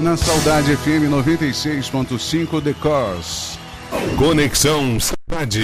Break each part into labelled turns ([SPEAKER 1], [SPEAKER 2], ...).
[SPEAKER 1] Na Saudade FM 96.5 The Cause.
[SPEAKER 2] Conexão Saudade.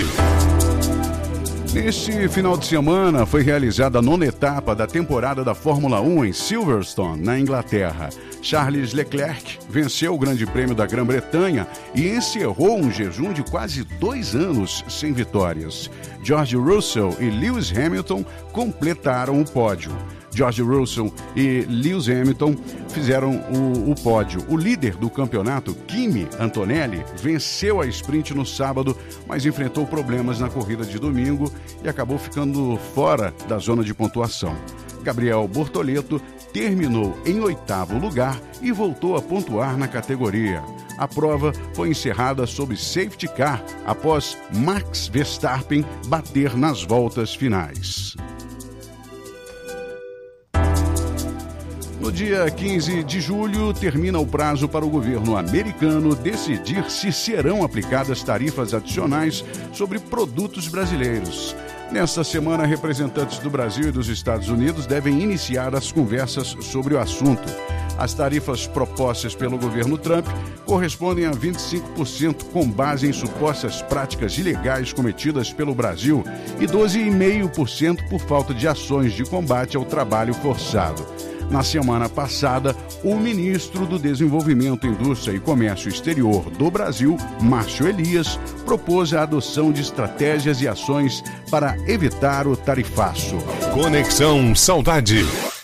[SPEAKER 1] Neste final de semana foi realizada a 9ª etapa da temporada da Fórmula 1 em Silverstone, na Inglaterra. Charles Leclerc venceu o Grande Prêmio da Grã-Bretanha e encerrou um jejum de quase 2 anos sem vitórias. George Russell e Lewis Hamilton completaram o pódio. George Russell e Lewis Hamilton fizeram o pódio. O líder do campeonato, Kimi Antonelli, venceu a sprint no sábado, mas enfrentou problemas na corrida de domingo e acabou ficando fora da zona de pontuação. Gabriel Bortoleto terminou em 8º lugar e voltou a pontuar na categoria. A prova foi encerrada sob safety car após Max Verstappen bater nas voltas finais. No dia 15 de julho, termina o prazo para o governo americano decidir se serão aplicadas tarifas adicionais sobre produtos brasileiros. Nesta semana, representantes do Brasil e dos Estados Unidos devem iniciar as conversas sobre o assunto. As tarifas propostas pelo governo Trump correspondem a 25% com base em supostas práticas ilegais cometidas pelo Brasil e 12,5% por falta de ações de combate ao trabalho forçado. Na semana passada, o ministro do Desenvolvimento, Indústria e Comércio Exterior do Brasil, Márcio Elias, propôs a adoção de estratégias e ações para evitar o tarifaço.
[SPEAKER 2] Conexão Saudade.